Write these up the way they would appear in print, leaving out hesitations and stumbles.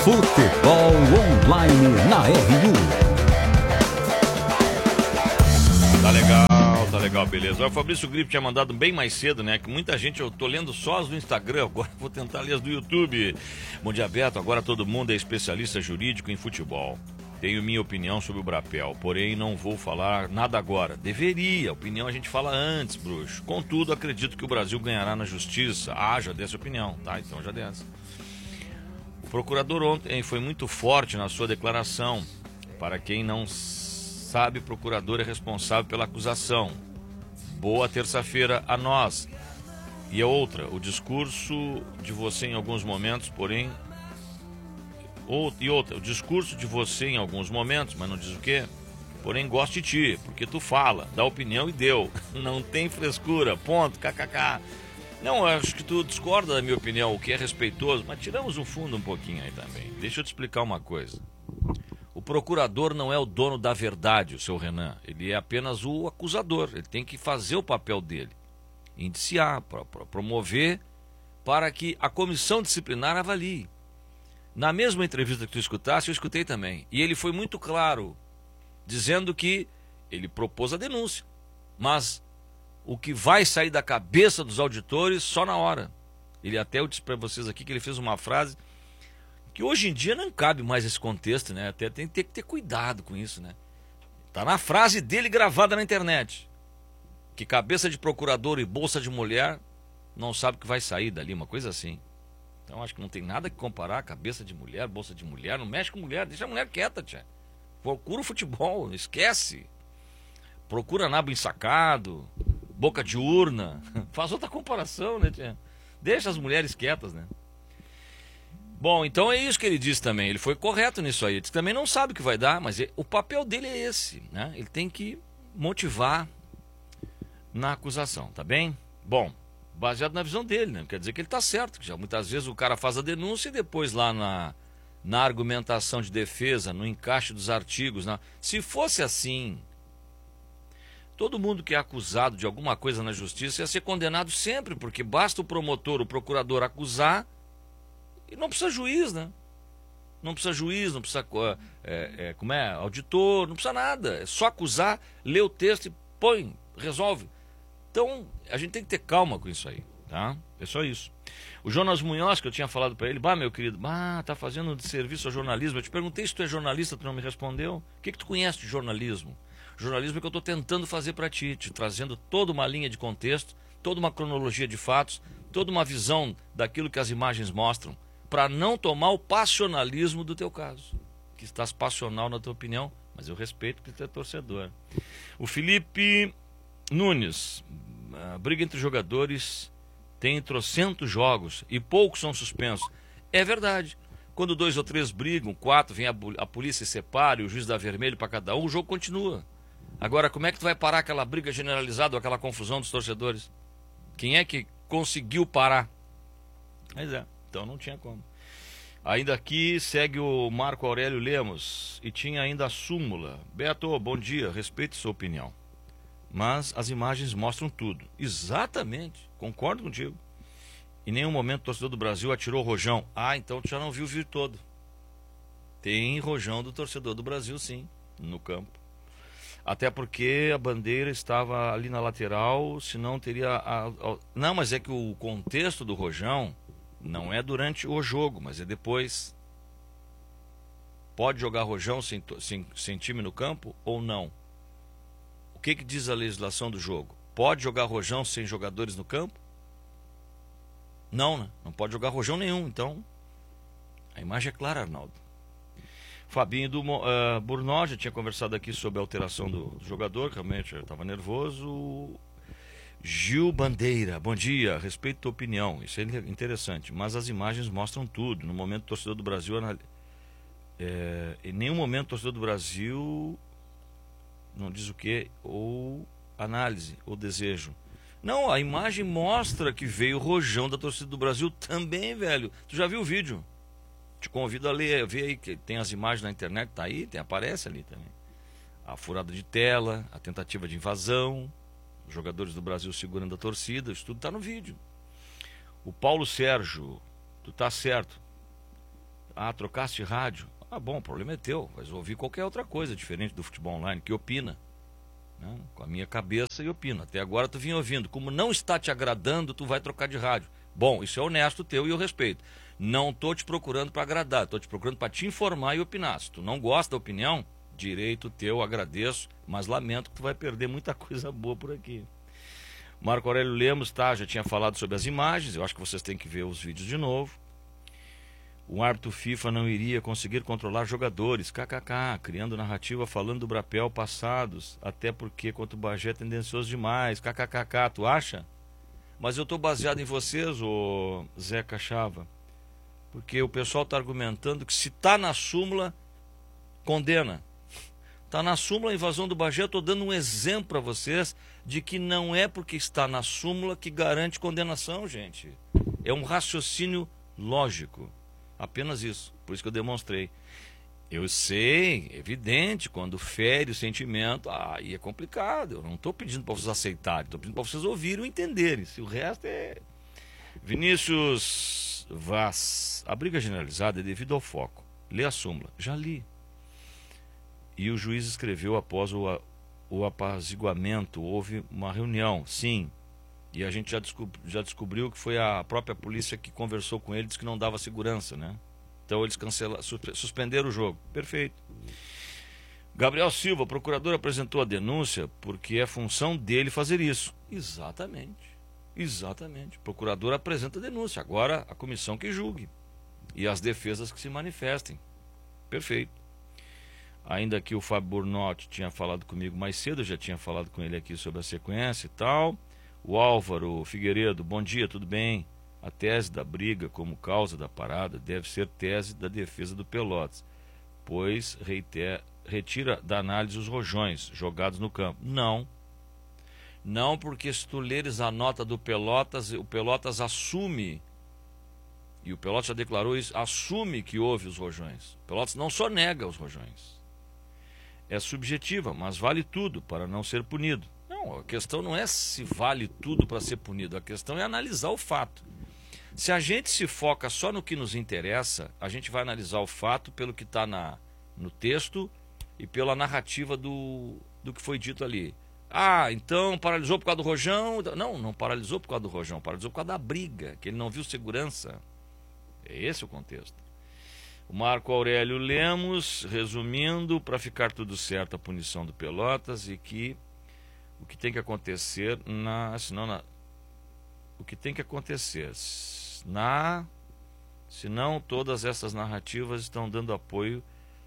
Futebol Online na RU. Tá legal, beleza. O Fabrício Gripe tinha mandado bem mais cedo, né? Que muita gente, eu tô lendo só as do Instagram, agora vou tentar ler as do YouTube. Bom dia, Beto. Agora todo mundo é especialista jurídico em futebol. Tenho minha opinião sobre o Brapel, porém não vou falar nada agora. Deveria, opinião a gente fala antes, bruxo. Contudo, acredito que o Brasil ganhará na justiça. Ah, já dei essa opinião, tá? Então já dei essa. O procurador ontem foi muito forte na sua declaração. Para quem não sabe, procurador é responsável pela acusação. Boa terça-feira a nós. E a outra, o discurso de você em alguns momentos, porém... o discurso de você em alguns momentos, mas não diz o quê? Porém, gosto de ti, porque tu fala, dá opinião e deu. Não tem frescura, ponto, kkk. Não, eu acho que tu discorda da minha opinião, o que é respeitoso, mas tiramos o fundo um pouquinho aí também. Deixa eu te explicar uma coisa. O procurador não é o dono da verdade, o seu Renan. Ele é apenas o acusador. Ele tem que fazer o papel dele. Indiciar, promover, para que a comissão disciplinar avalie. Na mesma entrevista que tu escutaste, eu escutei também. E ele foi muito claro, dizendo que ele propôs a denúncia. Mas o que vai sair da cabeça dos auditores só na hora. Ele até, eu disse para vocês aqui que ele fez uma frase que hoje em dia não cabe mais esse contexto, né? Até tem que ter cuidado com isso, né? Tá na frase dele gravada na internet. Que cabeça de procurador e bolsa de mulher não sabe o que vai sair dali, uma coisa assim. Então acho que não tem nada que comparar cabeça de mulher, bolsa de mulher, não mexe com mulher, deixa a mulher quieta, tia. Procura o futebol, esquece. Procura nabo ensacado, boca de urna, faz outra comparação, né, tia? Deixa as mulheres quietas, né? Bom, então é isso que ele disse também, ele foi correto nisso aí, ele disse que também não sabe o que vai dar, mas o papel dele é esse, né? Ele tem que motivar na acusação, tá bem? Bom, baseado na visão dele, né? Quer dizer que ele está certo, que já muitas vezes o cara faz a denúncia e depois lá na argumentação de defesa, no encaixe dos artigos, se fosse assim, todo mundo que é acusado de alguma coisa na justiça ia ser condenado sempre, porque basta o promotor, o procurador acusar e não precisa juiz, né? Não precisa juiz, não precisa auditor, não precisa nada, é só acusar, lê o texto e põe, resolve. Então, a gente tem que ter calma com isso aí, tá? É só isso. O Jonas Munhoz, que eu tinha falado para ele, meu querido, tá fazendo de serviço ao jornalismo. Eu te perguntei se tu é jornalista, tu não me respondeu. O que tu conhece de jornalismo? Jornalismo é que eu estou tentando fazer para ti, te trazendo toda uma linha de contexto, toda uma cronologia de fatos, toda uma visão daquilo que as imagens mostram, para não tomar o passionalismo do teu caso. Que estás passional na tua opinião, mas eu respeito que tu é torcedor. O Felipe Nunes, a briga entre jogadores tem trocentos jogos e poucos são suspensos. É verdade. Quando 2 ou 3 brigam, 4, vem a polícia e separa e o juiz dá vermelho para cada um, o jogo continua. Agora, como é que tu vai parar aquela briga generalizada ou aquela confusão dos torcedores? Quem é que conseguiu parar? Mas então não tinha como. Ainda aqui segue o Marco Aurélio Lemos e tinha ainda a súmula. Beto, bom dia, respeito sua opinião. Mas as imagens mostram tudo. Exatamente, concordo contigo. Em nenhum momento o torcedor do Brasil atirou rojão. Então tu já não viu o vídeo todo. Tem rojão do torcedor do Brasil, sim, no campo. Até porque a bandeira estava ali na lateral, senão teria... Não, mas é que o contexto do rojão não é durante o jogo, mas é depois. Pode jogar rojão sem time no campo ou não? O que diz a legislação do jogo? Pode jogar rojão sem jogadores no campo? Não, né? Não pode jogar rojão nenhum. Então, a imagem é clara, Arnaldo. Fabinho do Burnó já tinha conversado aqui sobre a alteração do jogador, realmente eu estava nervoso. Gil Bandeira, bom dia, respeito a tua opinião, isso é interessante, mas as imagens mostram tudo. No momento o torcedor do Brasil, em nenhum momento o torcedor do Brasil não diz o que, ou análise, ou desejo. Não, a imagem mostra que veio o rojão da torcida do Brasil também, velho. Tu já viu o vídeo? Te convido a ler, ver aí, que tem as imagens na internet, tá aí, aparece ali também. A furada de tela, a tentativa de invasão, os jogadores do Brasil segurando a torcida, isso tudo tá no vídeo. O Paulo Sérgio, tu tá certo. Ah, trocaste rádio. Ah, bom, o problema é teu. Mas ouvir qualquer outra coisa diferente do futebol online, que opina. Né? Com a minha cabeça e opino. Até agora tu vinha ouvindo. Como não está te agradando, tu vai trocar de rádio. Bom, isso é honesto teu e eu respeito. Não estou te procurando para agradar, estou te procurando para te informar e opinar. Se tu não gosta da opinião, direito teu, agradeço, mas lamento que tu vai perder muita coisa boa por aqui. Marco Aurélio Lemos, tá, já tinha falado sobre as imagens, eu acho que vocês têm que ver os vídeos de novo. O árbitro FIFA não iria conseguir controlar jogadores, kkk, criando narrativa falando do Brapel passados, até porque contra o Bagé é tendencioso demais, kkkk, tu acha? Mas eu estou baseado em vocês, ô Zé Cachava, porque o pessoal está argumentando que se está na súmula, condena. Está na súmula a invasão do Bagé, eu estou dando um exemplo para vocês de que não é porque está na súmula que garante condenação, gente. É um raciocínio lógico. Apenas isso. Por isso que eu demonstrei. Eu sei, evidente, quando fere o sentimento, aí é complicado. Eu não estou pedindo para vocês aceitarem, estou pedindo para vocês ouvirem e entenderem. Se o resto é... Vinícius Vaz. A briga generalizada é devido ao foco. Lê a súmula. Já li. E o juiz escreveu após o apaziguamento. Houve uma reunião, sim. E a gente já descobriu que foi a própria polícia que conversou com ele, disse que não dava segurança, né? Então eles suspenderam o jogo. Perfeito. Gabriel Silva, o procurador apresentou a denúncia porque é função dele fazer isso. Exatamente. Exatamente. O procurador apresenta a denúncia. Agora a comissão que julgue. E as defesas que se manifestem. Perfeito. Ainda que o Fábio Burnotti tinha falado comigo mais cedo, eu já tinha falado com ele aqui sobre a sequência e tal. O Álvaro Figueiredo, bom dia, tudo bem? A tese da briga como causa da parada deve ser tese da defesa do Pelotas, pois retira da análise os rojões jogados no campo. Não. Não, porque se tu leres a nota do Pelotas, o Pelotas assume, e o Pelotas já declarou isso, assume que houve os rojões. O Pelotas não só nega os rojões. É subjetiva, mas vale tudo para não ser punido. Não, a questão não é se vale tudo para ser punido, a questão é analisar o fato. Se a gente se foca só no que nos interessa, a gente vai analisar o fato pelo que está no texto e pela narrativa do que foi dito ali. Ah, então paralisou por causa do rojão? Não, não paralisou por causa do rojão, paralisou por causa da briga, que ele não viu segurança. É esse o contexto. O Marco Aurélio Lemos, resumindo, para ficar tudo certo a punição do Pelotas e que o que tem que acontecer o que tem que acontecer senão todas essas narrativas estão dando apoio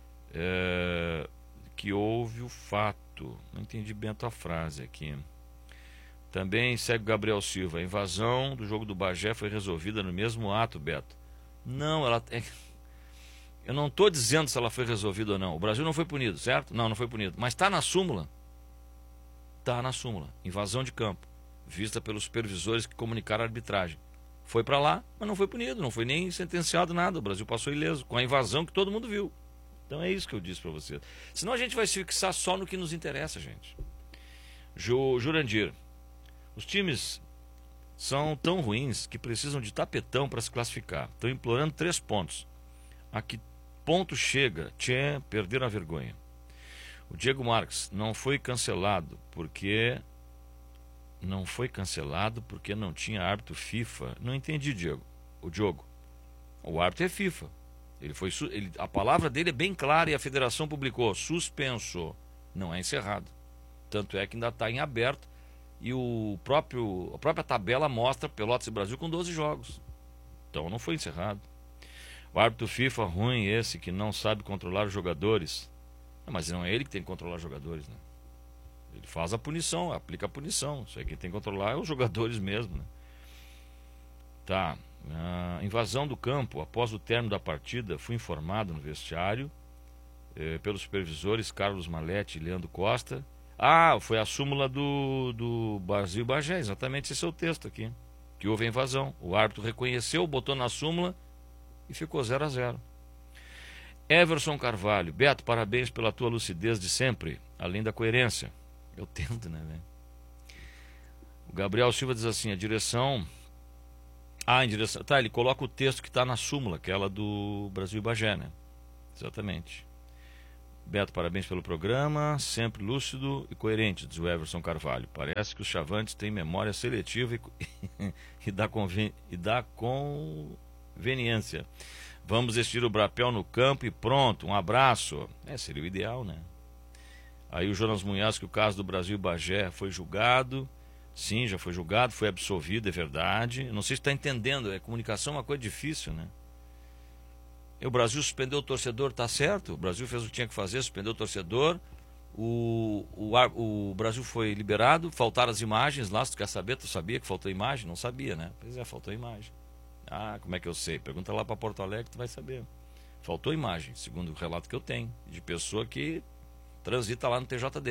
que houve o fato. Não entendi bem a tua frase aqui. Também segue Gabriel Silva. A invasão do jogo do Bagé foi resolvida no mesmo ato, Beto. Não, eu não estou dizendo se ela foi resolvida ou não. O Brasil não foi punido, certo? Não foi punido. Mas está na súmula. Está na súmula. Invasão de campo. Vista pelos supervisores que comunicaram a arbitragem. Foi para lá, mas não foi punido. Não foi nem sentenciado nada. O Brasil passou ileso. Com a invasão que todo mundo viu. Então é isso que eu disse para vocês. Senão a gente vai se fixar só no que nos interessa, gente. Jurandir. Os times são tão ruins que precisam de tapetão para se classificar. Estão implorando 3 pontos. A que ponto chega? Perderam a vergonha. O Diego Marques não foi cancelado porque não tinha árbitro FIFA. Não entendi, Diego. O Diogo. O árbitro é FIFA. A palavra dele é bem clara e a federação publicou. Suspenso. Não é encerrado. Tanto é que ainda está em aberto e a própria tabela mostra Pelotas e Brasil com 12 jogos. Então não foi encerrado. O árbitro FIFA ruim esse que não sabe controlar os jogadores. Mas não é ele que tem que controlar os jogadores, né? Ele faz a punição, aplica a punição. Isso aí quem tem que controlar é os jogadores mesmo, né? Tá. A invasão do campo, após o término da partida, fui informado no vestiário pelos supervisores Carlos Malete e Leandro Costa. Foi a súmula do Brasil Bagé, exatamente esse é o texto aqui. Que houve a invasão. O árbitro reconheceu, botou na súmula e ficou 0-0. Everson Carvalho, Beto, parabéns pela tua lucidez de sempre, além da coerência. Eu tento, né, velho? O Gabriel Silva diz assim, a direção em direção... Tá, ele coloca o texto que está na súmula, aquela do Brasil e Bagé, né? Exatamente. Beto, parabéns pelo programa, sempre lúcido e coerente, diz o Everson Carvalho. Parece que os chavantes têm memória seletiva e dá conveniência. Vamos vestir o brapel no campo e pronto, um abraço. Seria o ideal, né? Aí o Jonas Munhoz, que o caso do Brasil e Bagé foi julgado. Sim, já foi julgado, foi absolvido, é verdade. Não sei se está entendendo, comunicação é uma coisa difícil, né? O Brasil suspendeu o torcedor, tá certo. O Brasil fez o que tinha que fazer, suspendeu o torcedor. O Brasil foi liberado, faltaram as imagens lá. Se tu quer saber, tu sabia que faltou imagem? Não sabia, né? Pois é, faltou imagem. Ah, como é que eu sei? Pergunta lá para Porto Alegre, tu vai saber. Faltou imagem, segundo o relato que eu tenho, de pessoa que transita lá no TJD.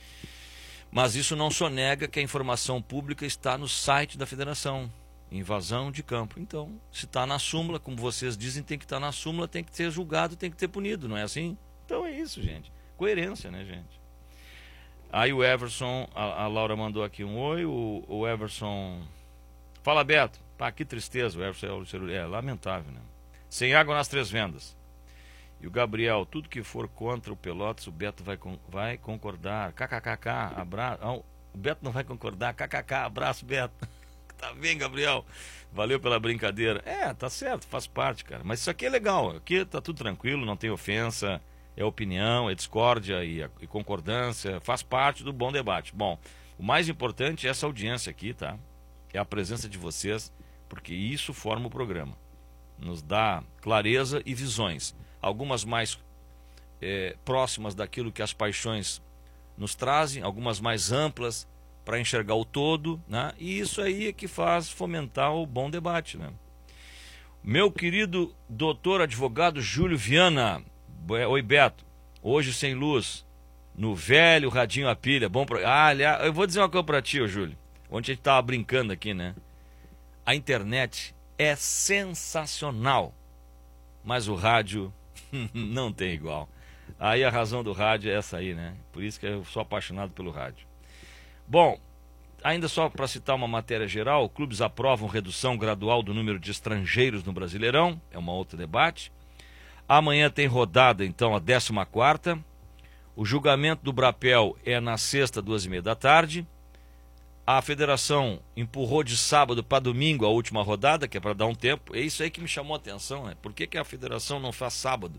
Mas isso não sonega que a informação pública está no site da federação. Invasão de campo. Então, se está na súmula, como vocês dizem, tem que estar na súmula, tem que ser julgado, tem que ser punido, não é assim? Então é isso, gente. Coerência, né, gente? Aí o Everson, a Laura mandou aqui um oi, o Everson... Fala, Beto. Pá, que tristeza, o Everson é lamentável, né? Sem água nas Três Vendas. E o Gabriel, tudo que for contra o Pelotas, o Beto vai concordar. KKKK, abraço. Não, o Beto não vai concordar. KKK, abraço, Beto. Tá bem, Gabriel. Valeu pela brincadeira. Tá certo, faz parte, cara. Mas isso aqui é legal. Aqui tá tudo tranquilo, não tem ofensa. É opinião, é discórdia e concordância. Faz parte do bom debate. Bom, o mais importante é essa audiência aqui, tá? É a presença de vocês, porque isso forma o programa. Nos dá clareza e visões. Algumas mais próximas daquilo que as paixões nos trazem, algumas mais amplas, para enxergar o todo, né? E isso aí é que faz fomentar o bom debate, né? Meu querido doutor advogado Júlio Viana, oi Beto, hoje sem luz, no velho radinho a pilha, bom aliás, eu vou dizer uma coisa para ti, ô Júlio, ontem a gente tava brincando aqui, né? A internet é sensacional, mas o rádio não tem igual. Aí a razão do rádio é essa aí, né? Por isso que eu sou apaixonado pelo rádio. Bom, ainda só para citar uma matéria geral, clubes aprovam redução gradual do número de estrangeiros no Brasileirão, é um outro debate. Amanhã tem rodada, então, a 14ª. O julgamento do Brapel é na sexta, 2h30 da tarde. A federação empurrou de sábado para domingo a última rodada, que é para dar um tempo. É isso aí que me chamou a atenção, né? Por que a federação não faz sábado?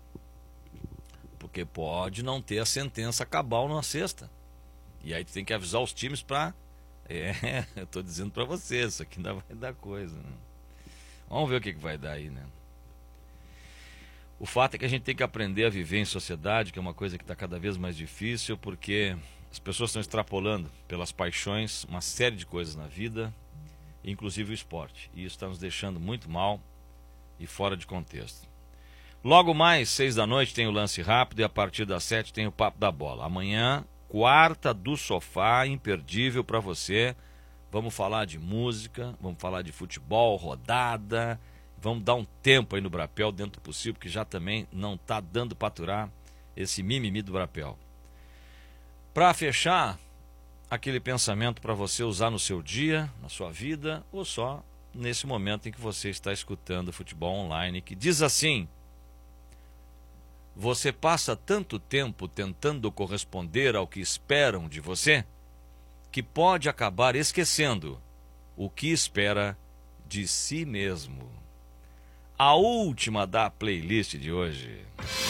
Porque pode não ter a sentença cabal na sexta. E aí tu tem que avisar os times para... eu tô dizendo para vocês, isso aqui ainda vai dar coisa, né? Vamos ver o que vai dar aí, né? O fato é que a gente tem que aprender a viver em sociedade, que é uma coisa que está cada vez mais difícil, porque as pessoas estão extrapolando pelas paixões uma série de coisas na vida, inclusive o esporte. E isso está nos deixando muito mal e fora de contexto. Logo mais, 6 da noite, tem o Lance Rápido e a partir das 7 tem o Papo da Bola. Amanhã, quarta do sofá, imperdível para você. Vamos falar de música, vamos falar de futebol, rodada. Vamos dar um tempo aí no Brapel dentro do possível, que já também não está dando para aturar esse mimimi do Brapel. Para fechar, aquele pensamento para você usar no seu dia, na sua vida, ou só nesse momento em que você está escutando futebol online, que diz assim: você passa tanto tempo tentando corresponder ao que esperam de você, que pode acabar esquecendo o que espera de si mesmo. A última da playlist de hoje.